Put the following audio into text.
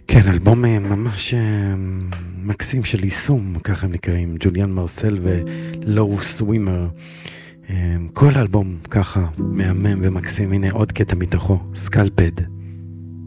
כן, אלבום ממש מקסים של יישום, ככה הם נקראים, ג'וליאן מרסל ולואו סווימר. כל האלבום ככה מהמם ומקסים, הנה עוד קטע מתוכו, סקלפד.